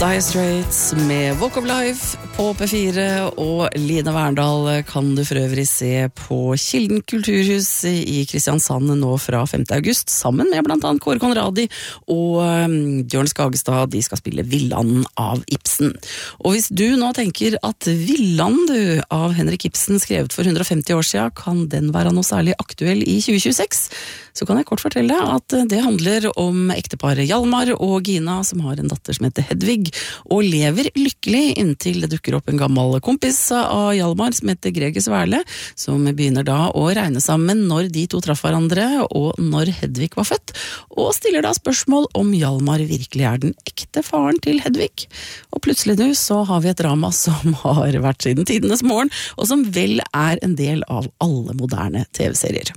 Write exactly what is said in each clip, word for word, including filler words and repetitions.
Dire Straits med Walk of Life på P fire, og Line Verndal kan du for øvrig se på Kilden Kulturhus i Kristiansand nå fra femte august, sammen med blant annet Kåre Conradi og um, Bjørn Skagestad. De skal spille Villanden av Ibsen. Og hvis du nå tenker at Villanden du, av Henrik Ibsen skrevet for hundre og femti år siden, kan den være noe særlig aktuell i tjue tjueseks, så kan jeg kort fortelle at det handler om ekteparet Hjalmar og Gina, som har en datter som heter Hedvig, og lever lykkelig inntil det dukker opp en gammel kompis av Hjalmar som heter Greger Sverle, som begynner da å regne sammen når de to traff hverandre og når Hedvig var født, og stiller da spørsmål om Hjalmar virkelig er den ekte faren til Hedvig. Og plutselig nu så har vi et drama som har vært siden tidenes morgen, og som vel er en del av alle moderne T V-serier.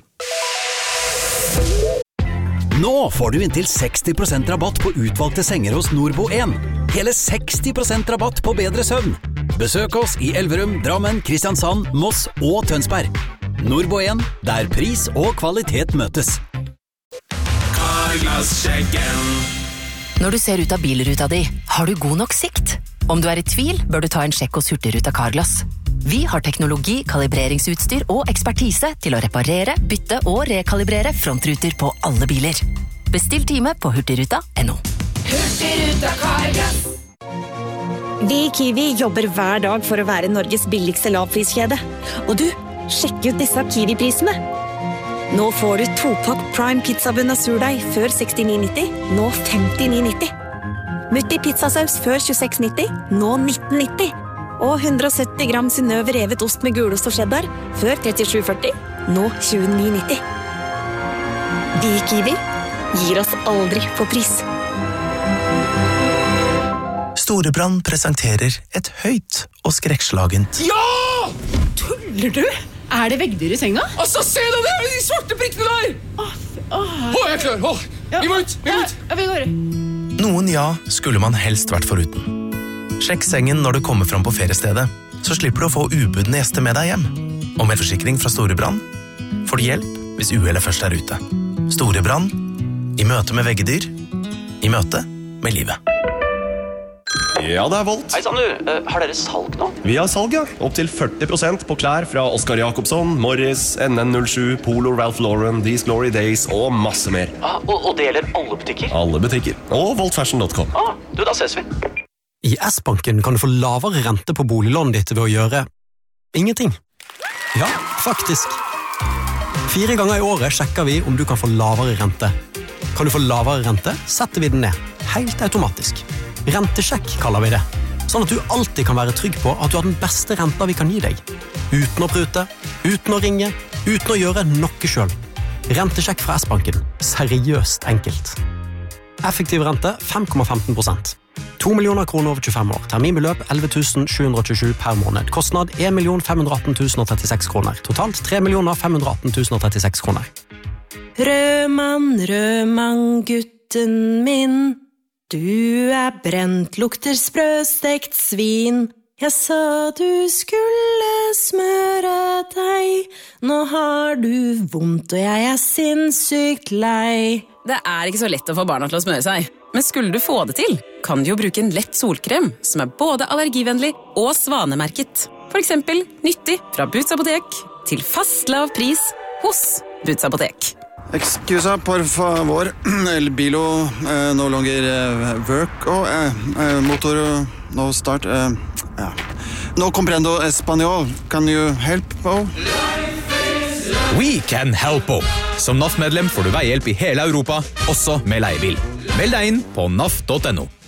Nå får du inntil seksti prosent rabatt på utvalgte senger hos Nordbo en. Hele seksti prosent rabatt på bedre søvn. Besøk oss i Elverum, Drammen, Kristiansand, Moss og Tønsberg. Nordbo en, der pris og kvalitet møtes. Carglass-sjekken. Når du ser ut av bilruta di, har du god nok sikt? Om du er i tvil, bør du ta en sjekk hos Hurtigruta Carglass. Vi har teknologi, kalibreringsutstyr og ekspertise til å reparere, bytte og rekalibrere frontruter på alle biler. Bestill time på hurtigruta punktum no. Hurtigruta Carglass. Vi i Kiwi jobber hver dag for å være Norges billigste lavpriskjede. Og du, sjekk ut disse Kiwi-prisene. Nå får du topakk Prime pizzabunn og surdeig før sekstini nitti, nå femtini nitti. Mutti pizzasaus før tjueseks nitti, nå nitten nitti. Og hundre og sytti gram Synnøve revet ost med gulost og cheddar før trettisju førti, nå tjueni nitti. Vi i Kiwi gir oss aldri på pris. Storebrand presenterer et høyt og skrekkslagent. Ja! Tuller du? Er det veggdyr i senga? Altså, se da, det er de svarte prikkene der! Åh, åh. Å, jeg er klar, åh, vi må ut, vi må ut. Ja, vi går. Noen ja skulle man helst vært foruten. Sjekk sengen når du kommer fram på feriestedet, så slipper du å få ubudne gjester med deg hjem. Og med forsikring fra Storebrand får du hjelp hvis uhellet først er ute. Storebrand, i møte med veggedyr, i møte med livet. Ja, det er Volt. Hei sann du, uh, har dere salg nå? Vi har salg, ja. Opp til førti prosent på klær fra Oscar Jacobsson, Morris, N N null sju, Polo, Ralph Lauren, These Glory Days og masse mer. Ah, og, og det gjelder alle butikker? Alle butikker. Og volt fashion punktum com. Ah, du, da ses vi. I S-banken kan du få lavere rente på boliglånet ditt ved å gjøre ingenting. Ja, faktisk. Fire ganger i året sjekker vi om du kan få lavere rente. Kan du få lavere rente, setter vi den ned. Helt automatisk. Rentesjekk kaller vi det. Sånn at du alltid kan være trygg på at du har den beste renta vi kan gi deg. Uten å prute, uten å ringe, uten å gjøre noe selv. Rentesjekk fra S-banken. Seriøst enkelt. Effektiv rente fem komma femten prosent. to millioner kroner over tjuefem år. Terminbeløp elleve tusen sju hundre tjuesju per måned. Kostnad en million fem hundre atten tusen trettiseks kroner. Totalt tre millioner fem hundre atten tusen trettiseks kroner. Rødmann, rødmann, gutten min. Du er brent, lukter sprøstekt svin. Jeg sa du skulle smøre deg. Nå har du vondt, og jeg er sinnssykt lei. Det er ikke så lett å få barna til å smøre seg. Men skulle du få det til, kan du jo bruke en lett solkrem som er både allergivennlig og svanemerket. For eksempel nyttig fra Boots Apotek til fast lav pris hos Boots Apotek. Excusa, por favor. El bilo eh, no longer eh, work. Oh, eh, eh, motor no start. Eh, ja. No comprendo español. Can you help? Oh? We can help. Som N A F-medlem får du veihjelp i hele Europa, også med leiebil. Meld deg inn på N A F punktum no.